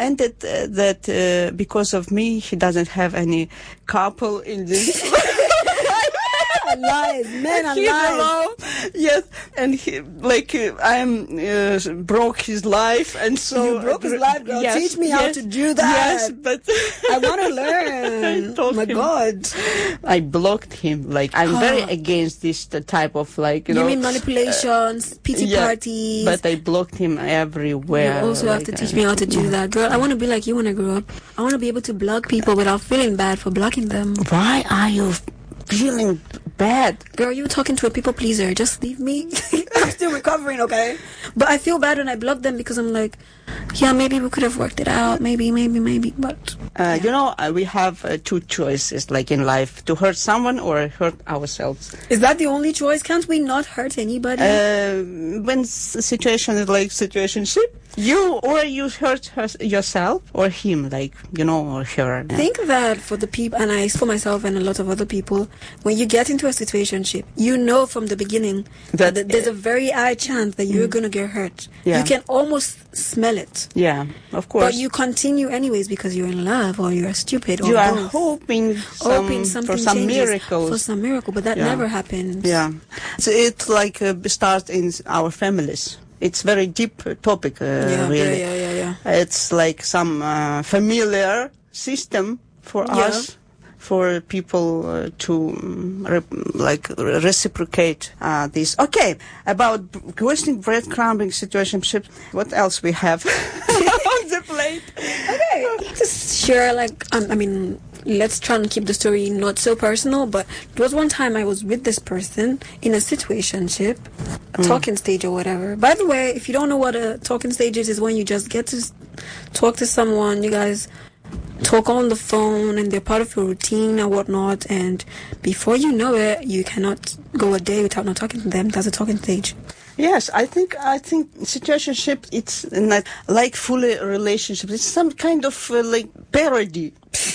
ended that because of me, he doesn't have any couple in this. Lies, men are lies. Yes, and he, broke his life, and so you broke his life, girl. Yes, teach me how to do that. Yes, but I want to learn. Oh my God, I blocked him. Like, I'm very against this type of You mean manipulations, pity parties? But I blocked him everywhere. You also have to teach me how to do that, girl. I want to be like you when I grow up. I want to be able to block people without feeling bad for blocking them. Why are you feeling bad? Girl, you were talking to a people pleaser. Just leave me. I'm still recovering, okay? But I feel bad when I block them because I'm like, yeah, maybe we could have worked it out. Maybe. But we have two choices, like in life: to hurt someone or hurt ourselves. Is that the only choice? Can't we not hurt anybody? When situation is like situationship, you hurt yourself or him, or her. I think that for the people, and for myself and a lot of other people, when you get into a situationship, you know from the beginning that there's a very high chance that you're going to get hurt. Yeah. You can almost smell it. Yeah, of course. But you continue anyways because you're in love or you're stupid or you are both. hoping something for some miracle. For some miracle, but that never happens. Yeah. So it's like starts in our families. It's very deep topic, really. Yeah. It's like some familiar system for us, for people to reciprocate this. Okay, about ghosting, breadcrumbing, situationship. What else we have on the plate? Okay, just share let's try and keep the story not so personal, but there was one time I was with this person in a situationship, a talking stage or whatever. By the way, if you don't know what a talking stage is when you just get to talk to someone, you guys talk on the phone and they're part of your routine and whatnot, and before you know it, you cannot go a day without not talking to them. That's a talking stage. Yes, I think situationship, it's not like fully relationship. It's some kind of parody.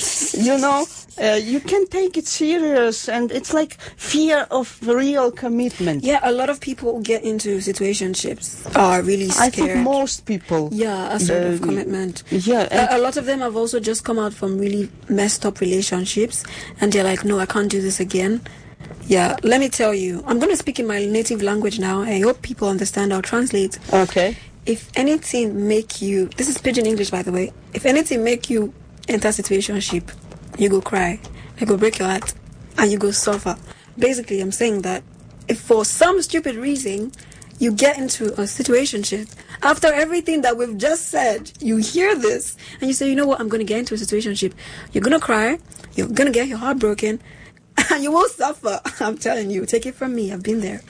You can take it serious, and it's like fear of real commitment. Yeah, a lot of people who get into situationships are really scared. I think most people. Yeah, a sort of commitment. Yeah. A lot of them have also just come out from really messed up relationships, and they're like, no, I can't do this again. Yeah, let me tell you. I'm going to speak in my native language now. I hope people understand. I'll translate. Okay. If anything make you... This is pidgin English, by the way. If anything make you enter situationship, you go cry, you go break your heart, and you go suffer. Basically, I'm saying that if for some stupid reason you get into a situationship, after everything that we've just said, you hear this, and you say, you know what, I'm going to get into a situationship. You're going to cry, you're going to get your heart broken, and you won't suffer. I'm telling you, take it from me, I've been there.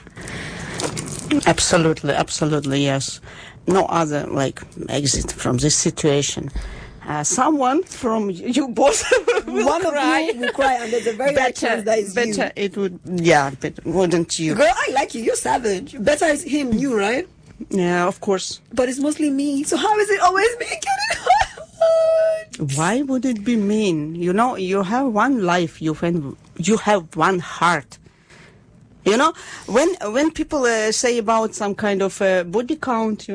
Absolutely, yes. No other, exit from this situation. Someone from you both will One cry. of you will cry, and there's a very high chance that is you. Better it would, but wouldn't you? Girl, I like you. You're savage. Better is him, you, right? Yeah, of course. But it's mostly me. So how is it always me getting hurt? Why would it be mean? You have one life. You have one heart. When people say about some kind of body count,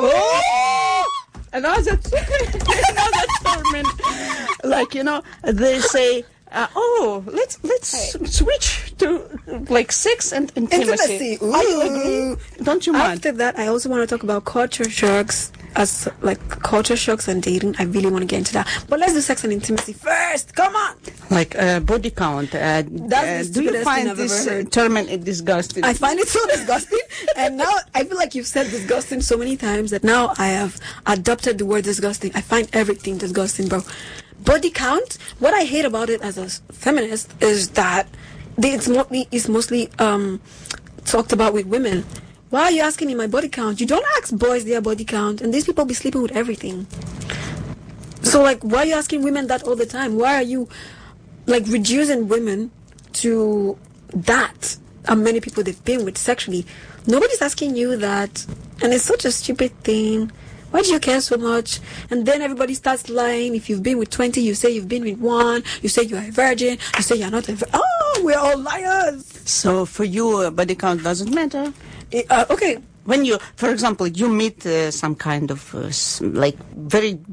another term, they say, let's switch to sex and intimacy. Ooh. Are you agree? Don't you mind? After that, I also want to talk about culture shocks, culture shocks and dating. I really want to get into that. But let's do sex and intimacy first. Come on. Body count. That's the do you stupidest find thing I've this ever heard. term disgusting? I find it so disgusting. And now I feel like you've said disgusting so many times that now I have adopted the word disgusting. I find everything disgusting, bro. Body count, what I hate about it as a feminist is that it's mostly talked about with women. Why are you asking me my body count? You don't ask boys their body count, and these people be sleeping with everything. So, why are you asking women that all the time? Why are you, reducing women to that? How many people they've been with sexually? Nobody's asking you that, and it's such a stupid thing. Why do you care so much? And then everybody starts lying. If you've been with 20, you say you've been with 1. You say you're a virgin. You say you're not a virgin. Oh, we're all liars. So for you, body count doesn't matter? Okay. When you, for example, you meet some kind of very